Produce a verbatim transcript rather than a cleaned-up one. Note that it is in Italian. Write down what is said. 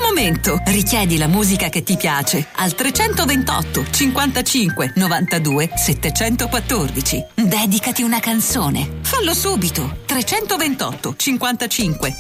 momento. Richiedi la musica che ti piace al trecentoventotto cinquantacinque novantadue settecentoquattordici. Dedicati una canzone. Fallo subito. trecentoventotto cinquantacinque